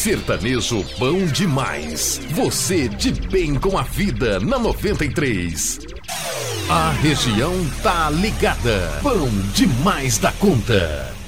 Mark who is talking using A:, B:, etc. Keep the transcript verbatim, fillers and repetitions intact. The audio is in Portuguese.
A: Sertanejo bom demais. Você de bem com a vida na noventa e três. A região tá ligada. Bom demais da conta.